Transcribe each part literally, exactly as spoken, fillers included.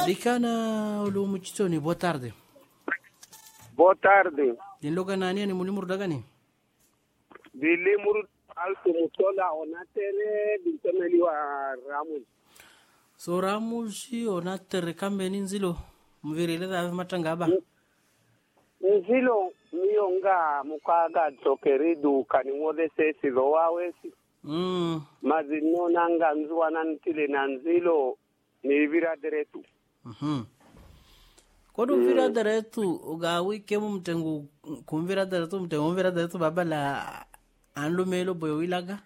Dicana ulu muchitoni, boa tarde. Boa tarde. Din loga nani ni mulimur dagani? Dilimur alto mutola onatere dintemeli wa Ramus. So Ramus onatere kambe ninzilo mvirile da matangaba. Nzilo miyonga mukaga tsokeridu kaniwode sesi lowawesi. Mm. Mazino nanga nzuwa nantile nanzilo ni vira deretu. Mhm. Kodu mm. vira deretu ugawi kemu mtengu kumvira deretu mtengu vira deretu babala anlumelo boyo wilaga.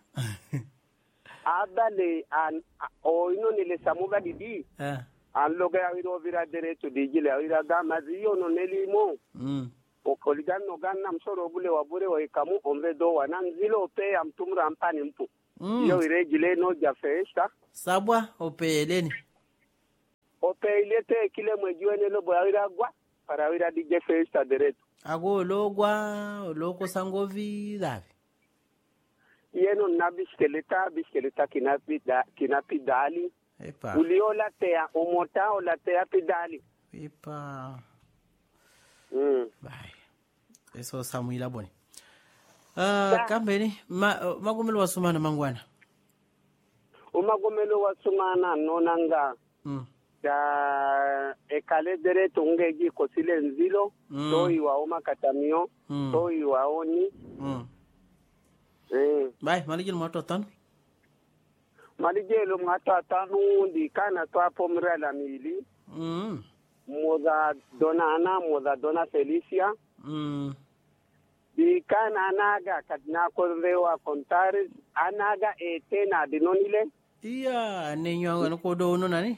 Abale an o ino nile samuga didi. Eh. Anloga awiro vira deretu dijile awira gama ziyo no nelimo. Mm. O koligan no ganna msoro bule wabure wa ikamu ombe do wananzilo pe amtumra ampani mpu. Mm. Yo irejile no jafesta. Sabwa opeleni. Ope ilete kile mwejuene lobo awira gwa para awira di jafesta deretu. Ago logwa loko sangovi davi. Yeno na biskeleta biskeleta kinapida kinapidali. Epa. Uliola tea umota ola tea pidali. Epa. Mm. Bye. Eso Samuila boni. Ah, uh, kambeni ma magomelo wasumana mangwana. Umagomelo wasumana nonanga. Mm. Da ekale dere tungeji kosile nzilo mm. to iwa oma katamio mm. to iwa oni. Mm. Eh. Bye, malijil moto tan. Malijelo mata tanu di kana to apomra la mili. Mm. Moza dona ana moza dona Felicia. Mm. Di kana anaga kadna konrewa kontaris anaga etena dinonile. Iya, nenyo ano ko do no nani.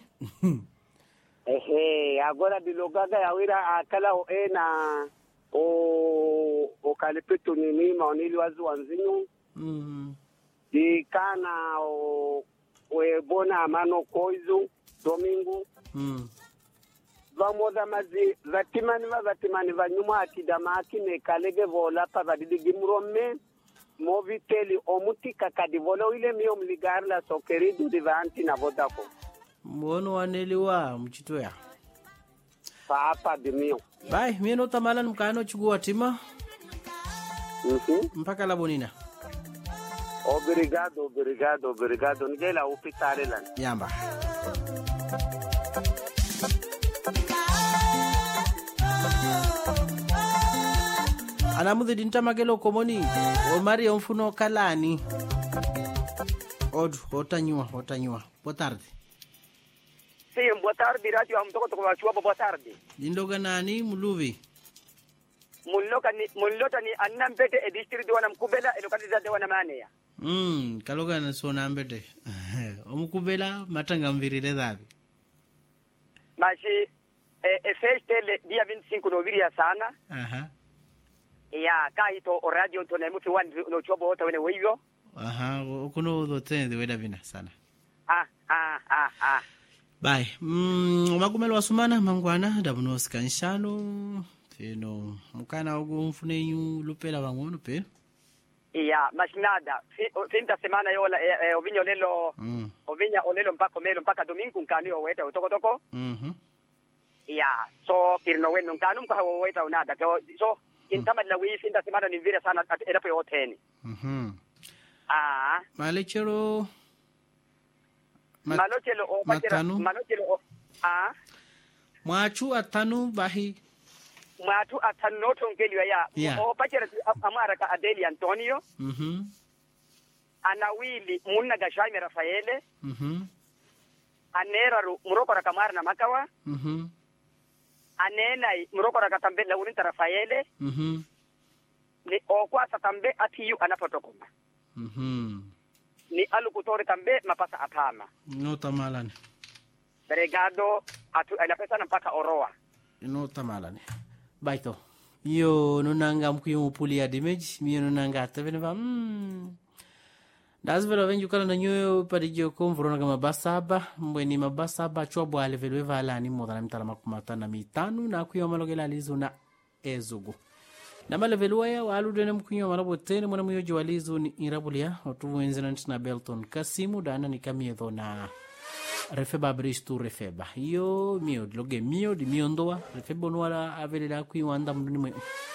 Ehe, agora bilogaga yawira akala o ena o o kalipetu nini maonili wazu wanzinyu. Mm. Di kana o o ebona amano koizu domingo. Mm. Vamoza mazi zatimani va zatimani va nyuma akidama akine kalege vola pa vadidi gimrome moviteli omuti kakadi vola ile miyo mligari la sokeri du divanti na vodako. Mwono waneliwa mchito ya. Paapa bimiyo. Bye, mieno tamala mkano chugua tima. Mhm. Mpaka la bonina. Obrigado, obrigado, obrigado. Ngela upitare lan. Yamba. Alamuzi dinta magelo komoni o mari onfuno kalani od otanyua otanyua boa tarde. Sim, boa tarde, radio amtoko to kwa chua boa tarde. Dindoga nani muluvi Mulloka ni mullota ni annambete e district wana mkubela e lokaliza de wana maneya. Mm, kaloga na sona ambete. Omukubela matanga mvirile dhabi. Mashi e, e festele dia vinte e cinco noviria sana. Aha. Ya kaito o radio to na mutu wan no chobo ota wene weyo. Aha, kuno do tende weda vina sana. Ah ah ah ah. Bye. Mm, magumelo wasumana mangwana dabuno skanshano. Fino mukana ogu mfunenyu lupela bangono pe. Ya, mas nada. Finta semana yola e, e, ovinyo lelo mm. ovinya olelo mpaka melo mpaka domingo nkani o weta toko toko. Mhm. Mm ya, so kirno wenu nkanu mka o weta nada. So intama la wi finta semana ni vira sana era pe hoteni. Mhm. Mm ah. Malechero Mat Malochelo o matanu. Malochelo o ah. Mwachu atanu bahi. Matu atanoto ngeliwa ya yeah. O pachera amara ka Adeli Antonio. Mhm. Mm Anawili munna ga Jaime Rafaele. Mhm. Mm Anera muroko ra kamara na makawa. Mhm. Mm Anena muroko ra katambe la uninta Rafaele. Mhm. Mm Ni okwa satambe atiyu anapotokoma. Mhm. Mm Ni alukutore tambe mapasa atama. No tamalani. Bregado atu anapesa na mpaka Oroa. No tamalani. Baito. Yo nunanga mkuyo puli ya damage, miyo nunanga atavene va. Mm. Dazvela venju kala na nyoyo parijio komvrona kama basaba, mbweni mabasaba chwa bwale velwe vala ni moda na mitala makumata na mitanu na kuyo malogela lizo na ezugu. Na male velwa ya walu dene mkuyo malabo tene mwana myoji walizo ni irabulia, otu wenze na ntina Belton Kasimu dana ni kamiedo na refeba bristu refeba yo mio loge mio di mio ndoa refebo no ala avele la kui wanda mnduni mwe